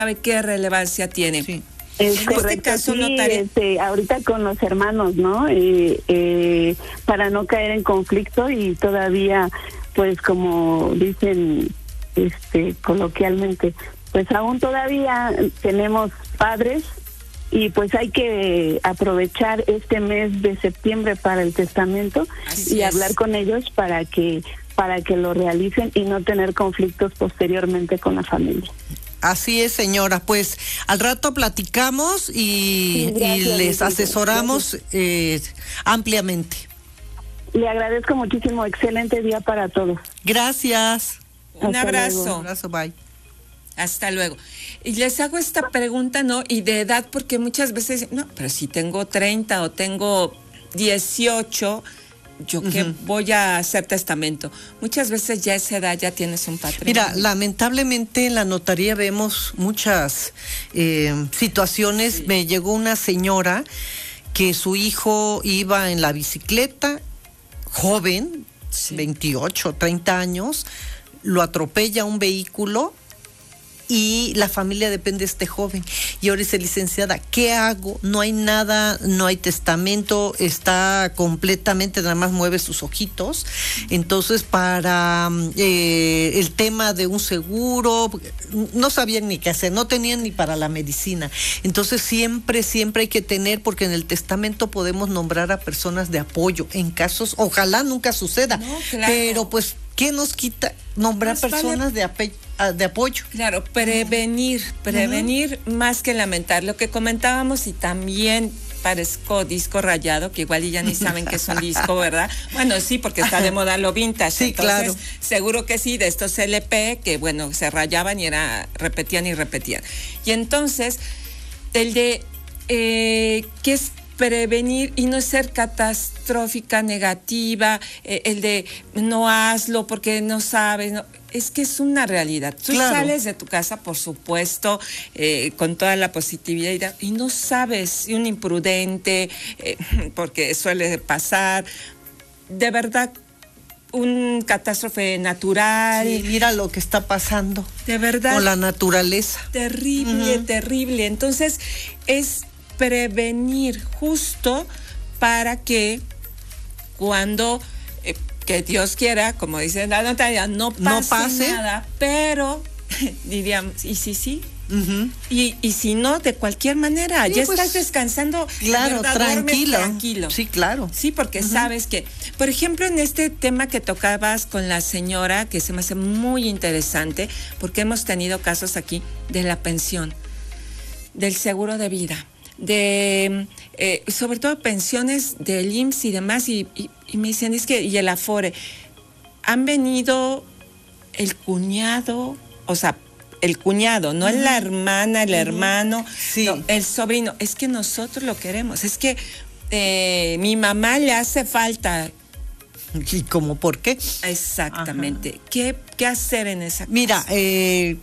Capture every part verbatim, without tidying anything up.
sabe qué relevancia tiene. Sí. Es En correcto, este caso, sí, notaria. este, ahorita con los hermanos, ¿no? Eh, eh, para no caer en conflicto y todavía, pues como dicen este coloquialmente, pues aún todavía tenemos padres y pues hay que aprovechar este mes de septiembre para el testamento. Así y es. hablar con ellos para que para que lo realicen y no tener conflictos posteriormente con la familia. Así es, señora. Pues al rato platicamos y, Sí, gracias, y les Lupita. asesoramos eh, ampliamente. Le agradezco muchísimo. Excelente día para todos. Gracias. Un Hasta abrazo. Un abrazo, bye. Hasta luego. Y les hago esta pregunta, ¿no? Y de edad, porque muchas veces, no, pero si tengo treinta o tengo dieciocho, yo que Ujú. voy a hacer testamento. Muchas veces ya a esa edad ya tienes un patrimonio. Mira, lamentablemente en la notaría vemos muchas eh, situaciones. Sí. Me llegó una señora que su hijo iba en la bicicleta, joven, Sí. veintiocho, treinta años, lo atropella un vehículo y la familia depende de este joven. Y ahora dice, licenciada, ¿qué hago? No hay nada, no hay testamento, está completamente, nada más mueve sus ojitos. Entonces, para eh, el tema de un seguro, no sabían ni qué hacer, no tenían ni para la medicina. Entonces, siempre, siempre hay que tener, porque en el testamento podemos nombrar a personas de apoyo, en casos, ojalá nunca suceda, No, claro. pero pues, ¿qué nos quita nombrar Más vale- personas de, ape- ah, de apoyo? Claro, prevenir, prevenir más que lamentar. Lo que comentábamos y también parezco disco rayado, que igual y ya ni saben que es un disco, ¿verdad? Bueno, sí, porque está de moda lo vintage. Sí, entonces, claro. seguro que sí, de estos L P que, bueno, se rayaban y era, repetían y repetían. Y entonces, el de, eh, ¿qué es prevenir y no ser catastrófica, negativa, eh, el de no hazlo porque no sabes, no, es que es una realidad. Tú Claro. sales de tu casa, por supuesto, eh, con toda la positividad y no sabes, y un imprudente, eh, porque suele pasar, de verdad, un catástrofe natural, Sí, mira lo que está pasando de verdad. con la naturaleza. Terrible, Ujú. terrible. Entonces, es prevenir justo para que cuando, eh, que Dios quiera, como dice la notaria, no pase, No pase. nada, pero diríamos, ¿y si sí? Ujú. Y, y si no, de cualquier manera, Sí, ya pues, estás descansando. de Claro, verdad, duermes tranquilo. tranquilo. Sí, claro. Sí, porque sabes que, por ejemplo, en este tema que tocabas con la señora, que se me hace muy interesante, porque hemos tenido casos aquí de la pensión, del seguro de vida, de eh, sobre todo pensiones del I M S S y demás, y, y, y me dicen, es que, y el Afore, han venido el cuñado, o sea, el cuñado, no es la hermana, el hermano, Sí. no, el sobrino, es que nosotros lo queremos, es que eh, mi mamá le hace falta. ¿Y cómo por qué? Exactamente. ¿Qué, ¿Qué hacer en esa Mira, cosa? eh,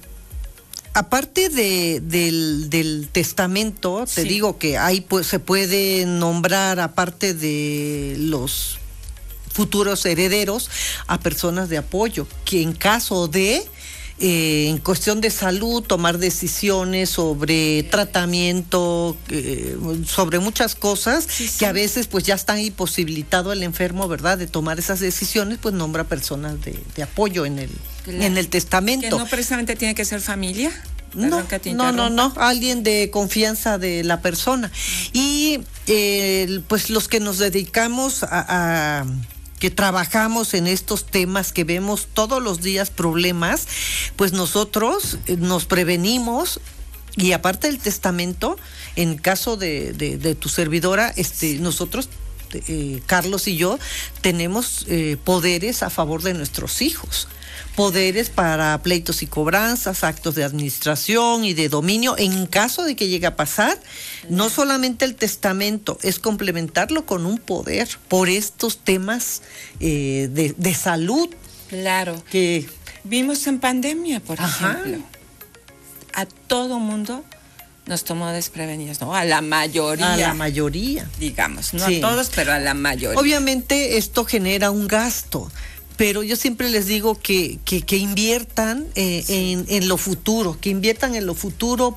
aparte de, del, del testamento, te Sí. digo que ahí pues, se puede nombrar, aparte de los futuros herederos, a personas de apoyo, que en caso de... Eh, en cuestión de salud, tomar decisiones sobre tratamiento, eh, sobre muchas cosas Sí, sí. que a veces pues ya está imposibilitado el enfermo, ¿verdad?, de tomar esas decisiones, pues nombra personas de, de apoyo en el, Claro. en el Que testamento. no precisamente tiene que ser familia. No, Perdón que te no, no, interrumpa. no, alguien de confianza de la persona. Y eh, pues los que nos dedicamos a, a que trabajamos en estos temas, que vemos todos los días problemas, pues nosotros eh, nos prevenimos. Y aparte del testamento, en caso de, de, de tu servidora, este, nosotros, eh, Carlos y yo, tenemos eh, poderes a favor de nuestros hijos. Poderes para pleitos y cobranzas, actos de administración y de dominio, en caso de que llegue a pasar. No solamente el testamento, es complementarlo con un poder por estos temas eh, de, de salud Claro. que... Vimos en pandemia, por Ajá. ejemplo. A todo mundo nos tomó desprevenidos, ¿no? A la mayoría. A la mayoría. Digamos, no Sí. a todos, pero a la mayoría. Obviamente esto genera un gasto, pero yo siempre les digo que, que, que inviertan eh, sí. en, en lo futuro, que inviertan en lo futuro